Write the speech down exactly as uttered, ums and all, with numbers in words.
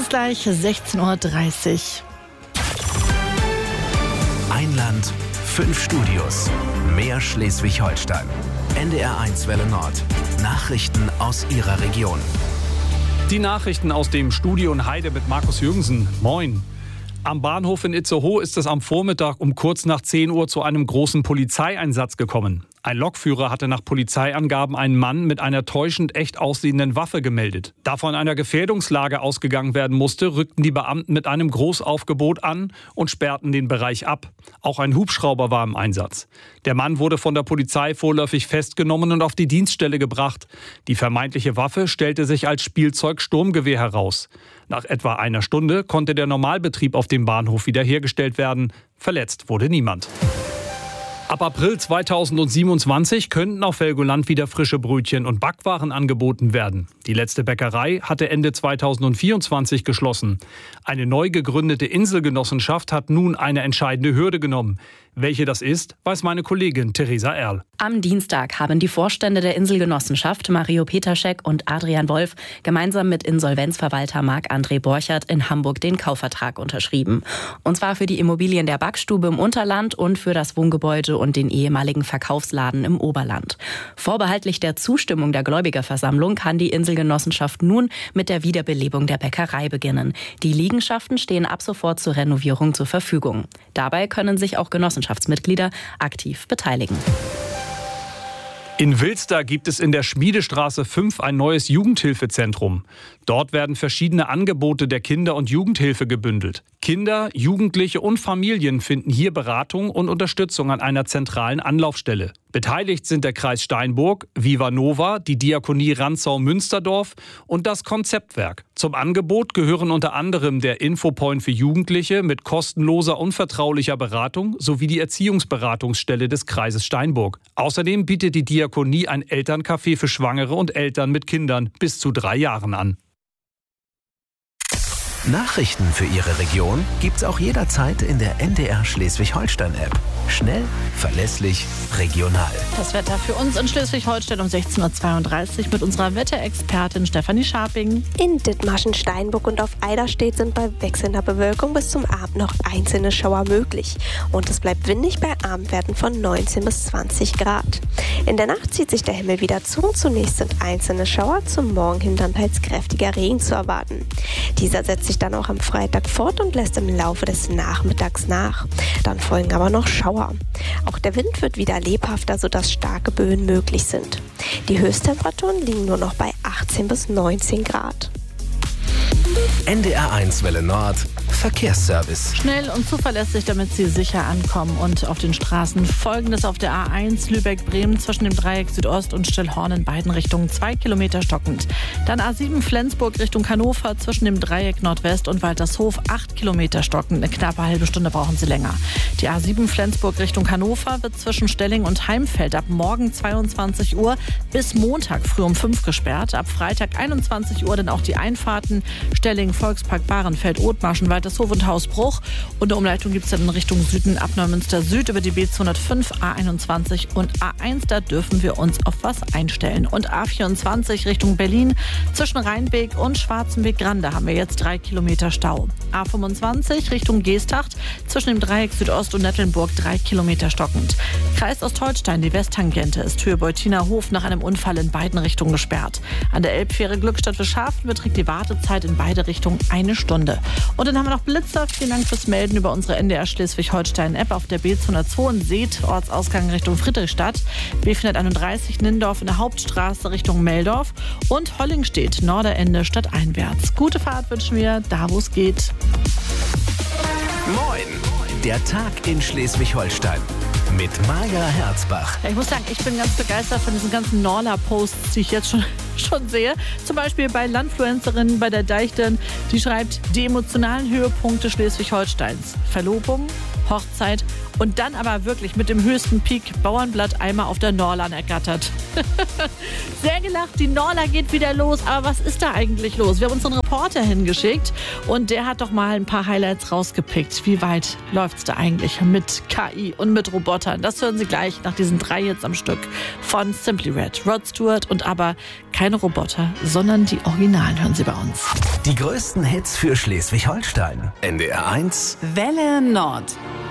ist gleich sechzehn Uhr dreißig. Ein Land, fünf Studios, mehr Schleswig-Holstein. N D R eins Welle Nord. Nachrichten aus Ihrer Region. Die Nachrichten aus dem Studio in Heide mit Markus Jürgensen. Moin. Am Bahnhof in Itzehoe ist es am Vormittag um kurz nach zehn Uhr zu einem großen Polizeieinsatz gekommen. Ein Lokführer hatte nach Polizeiangaben einen Mann mit einer täuschend echt aussehenden Waffe gemeldet. Da von einer Gefährdungslage ausgegangen werden musste, rückten die Beamten mit einem Großaufgebot an und sperrten den Bereich ab. Auch ein Hubschrauber war im Einsatz. Der Mann wurde von der Polizei vorläufig festgenommen und auf die Dienststelle gebracht. Die vermeintliche Waffe stellte sich als Spielzeug-Sturmgewehr heraus. Nach etwa einer Stunde konnte der Normalbetrieb auf dem Bahnhof wiederhergestellt werden. Verletzt wurde niemand. Ab April zweitausendsiebenundzwanzig könnten auf Helgoland wieder frische Brötchen und Backwaren angeboten werden. Die letzte Bäckerei hatte Ende zweitausendvierundzwanzig geschlossen. Eine neu gegründete Inselgenossenschaft hat nun eine entscheidende Hürde genommen. Welche das ist, weiß meine Kollegin Theresa Erl. Am Dienstag haben die Vorstände der Inselgenossenschaft Mario Peterschek und Adrian Wolf gemeinsam mit Insolvenzverwalter Marc-André Borchert in Hamburg den Kaufvertrag unterschrieben. Und zwar für die Immobilien der Backstube im Unterland und für das Wohngebäude und den ehemaligen Verkaufsladen im Oberland. Vorbehaltlich der Zustimmung der Gläubigerversammlung kann die Inselgenossenschaft nun mit der Wiederbelebung der Bäckerei beginnen. Die Liegenschaften stehen ab sofort zur Renovierung zur Verfügung. Dabei können sich auch Genossenschaftsmitglieder aktiv beteiligen. In Wilster gibt es in der Schmiedestraße fünf ein neues Jugendhilfezentrum. Dort werden verschiedene Angebote der Kinder- und Jugendhilfe gebündelt. Kinder, Jugendliche und Familien finden hier Beratung und Unterstützung an einer zentralen Anlaufstelle. Beteiligt sind der Kreis Steinburg, Viva Nova, die Diakonie Rantzau-Münsterdorf und das Konzeptwerk. Zum Angebot gehören unter anderem der Infopoint für Jugendliche mit kostenloser und vertraulicher Beratung sowie die Erziehungsberatungsstelle des Kreises Steinburg. Außerdem bietet die Diakonie ein Elterncafé für Schwangere und Eltern mit Kindern bis zu drei Jahren an. Nachrichten für Ihre Region gibt's auch jederzeit in der N D R Schleswig-Holstein-App. Schnell, verlässlich, regional. Das Wetter für uns in Schleswig-Holstein um sechzehn Uhr zweiunddreißig mit unserer Wetterexpertin Stefanie Scharping. In Dithmarschen, Steinburg und auf Eiderstedt sind bei wechselnder Bewölkung bis zum Abend noch einzelne Schauer möglich. Und es bleibt windig bei Abendwerten von neunzehn bis zwanzig Grad. In der Nacht zieht sich der Himmel wieder zu und zunächst sind einzelne Schauer, zum Morgen hin dann teils kräftiger Regen zu erwarten. Dieser setzt sich dann auch am Freitag fort und lässt im Laufe des Nachmittags nach. Dann folgen aber noch Schauer. Auch der Wind wird wieder lebhafter, sodass starke Böen möglich sind. Die Höchsttemperaturen liegen nur noch bei achtzehn bis neunzehn Grad. N D R eins Welle Nord Verkehrsservice. Schnell und zuverlässig, damit Sie sicher ankommen. Und auf den Straßen folgendes: auf der A eins Lübeck-Bremen zwischen dem Dreieck Südost und Stillhorn in beiden Richtungen zwei Kilometer stockend. Dann A sieben Flensburg Richtung Hannover zwischen dem Dreieck Nordwest und Waltershof acht Kilometer stockend. Eine knappe halbe Stunde brauchen Sie länger. Die A sieben Flensburg Richtung Hannover wird zwischen Stelling und Heimfeld ab morgen zweiundzwanzig Uhr bis Montag früh um fünf gesperrt. Ab Freitag einundzwanzig Uhr dann auch die Einfahrten Stelling, Volkspark, Bahrenfeld, Othmarschen, Waltershof und Hausbruch. Und eine Umleitung gibt es dann in Richtung Süden ab Neumünster Süd über die B zweihundertfünf, A einundzwanzig und A eins. Da dürfen wir uns auf was einstellen. Und A vierundzwanzig Richtung Berlin zwischen Rheinbeek und Schwarzenbeek-Grande haben wir jetzt drei Kilometer Stau. A fünfundzwanzig Richtung Geesthacht zwischen dem Dreieck Südost und Nettelnburg drei Kilometer stockend. Kreis Ostholstein, die Westtangente ist Höhe Beutiner-Hof nach einem Unfall in beiden Richtungen gesperrt. An der Elbfähre Glückstadt für Schafen beträgt die Wartezeit in beide Richtungen eine Stunde. Und dann haben wir noch Blitzer. Vielen Dank fürs Melden über unsere N D R Schleswig-Holstein-App auf der B zweihundertzwei in Seet, Ortsausgang Richtung Friedrichstadt, B vierhunderteinunddreißig Nindorf in der Hauptstraße Richtung Meldorf und Hollingstedt, Norderende stadteinwärts. Gute Fahrt wünschen wir, da wo es geht. Moin, der Tag in Schleswig-Holstein mit Maja Herzbach. Ja, ich muss sagen, ich bin ganz begeistert von diesen ganzen Norla-Posts, die ich jetzt schon, schon sehe. Zum Beispiel bei Landfluencerin, bei der Deichtin, die schreibt, die emotionalen Höhepunkte Schleswig-Holsteins. Verlobung, Hochzeit und dann aber wirklich mit dem höchsten Peak Bauernblatt-Eimer auf der Norlan ergattert. Sehr gelacht, die Norla geht wieder los. Aber was ist da eigentlich los? Wir haben uns einen Reporter hingeschickt und der hat doch mal ein paar Highlights rausgepickt. Wie weit läuft's da eigentlich mit K I und mit Robotern? Das hören Sie gleich nach diesen drei Hits am Stück von Simply Red, Rod Stewart und aber Keine Roboter, sondern die Originalen hören Sie bei uns. Die größten Hits für Schleswig-Holstein. N D R eins Welle Nord.